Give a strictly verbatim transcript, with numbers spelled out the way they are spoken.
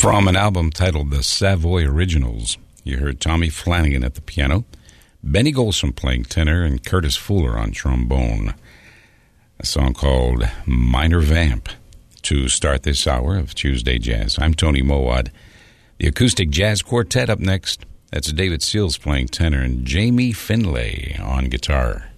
From an album titled The Savoy Originals, you heard Tommy Flanagan at the piano, Benny Golson playing tenor, and Curtis Fuller on trombone. A song called Minor Vamp to start this hour of Tuesday Jazz. I'm Tony Mowat. The Acoustic Jazz Quartet up next. That's David Seals playing tenor and Jamie Finlay on guitar.